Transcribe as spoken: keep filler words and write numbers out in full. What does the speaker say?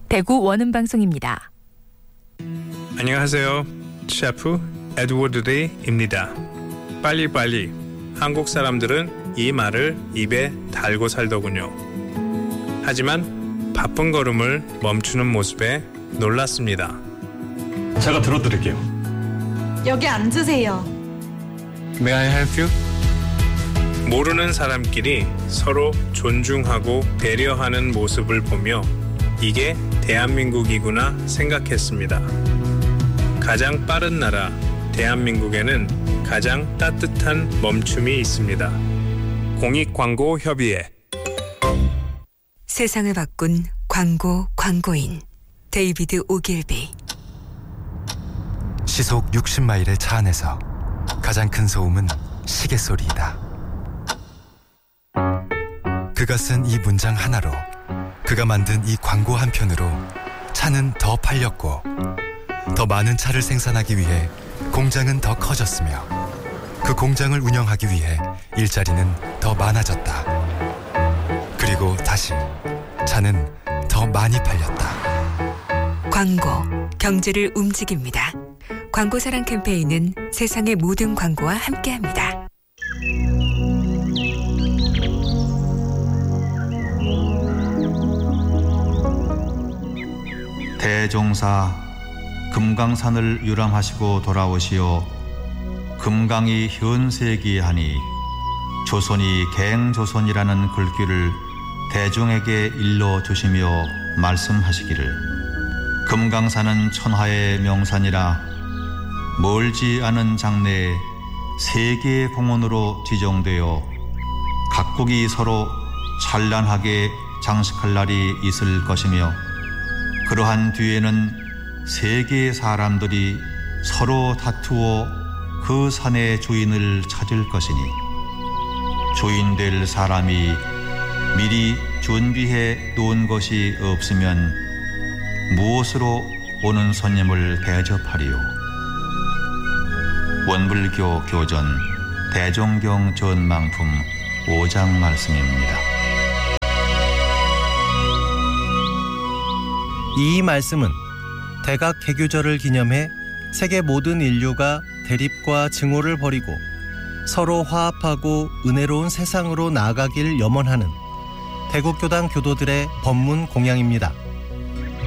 대구 원음방송입니다. 안녕하세요. 셰프 에드워드 데이입니다. 빨리빨리. 한국 사람들은 이 말을 입에 달고 살더군요. 하지만 바쁜 걸음을 멈추는 모습에 놀랐습니다. 제가 들어드릴게요. 여기 앉으세요. May I help you? 모르는 사람끼리 서로 존중하고 배려하는 모습을 보며 이게 대한민국이구나 생각했습니다. 가장 빠른 나라 대한민국에는 가장 따뜻한 멈춤이 있습니다. 공익광고협의회. 세상을 바꾼 광고 광고인 데이비드 오길비. 시속 육십 마일의 차 안에서 가장 큰 소음은 시계 소리이다. 그가 쓴 이 문장 하나로, 그가 만든 이 광고 한 편으로 차는 더 팔렸고, 더 많은 차를 생산하기 위해 공장은 더 커졌으며, 그 공장을 운영하기 위해 일자리는 더 많아졌다. 그리고 다시 차는 더 많이 팔렸다. 광고, 경제를 움직입니다. 광고사랑 캠페인은 세상의 모든 광고와 함께합니다. 대종사 금강산을 유람하시고 돌아오시오. 금강이 현세기하니 조선이 갱조선이라는 글귀를 대중에게 일러주시며 말씀하시기를, 금강산은 천하의 명산이라 멀지 않은 장래에 세계의 공원으로 지정되어 각국이 서로 찬란하게 장식할 날이 있을 것이며, 그러한 뒤에는 세계의 사람들이 서로 다투어 그 산의 주인을 찾을 것이니, 주인 될 사람이 미리 준비해 놓은 것이 없으면 무엇으로 오는 손님을 대접하리요. 원불교 교전 대종경 전망품 오 장 말씀입니다. 이 말씀은 대각 개교절을 기념해 세계 모든 인류가 대립과 증오를 버리고 서로 화합하고 은혜로운 세상으로 나아가길 염원하는 대국교당 교도들의 법문 공양입니다.